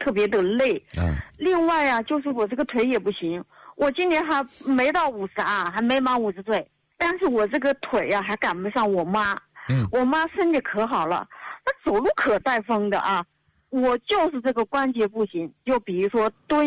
特别的累。另外啊，就是我这个腿也不行，我今年还没到50啊，还没满50岁，但是我这个腿啊还赶不上我妈。我妈身体可好了，她走路可带风的啊。我就是这个关节不行，就比如说蹲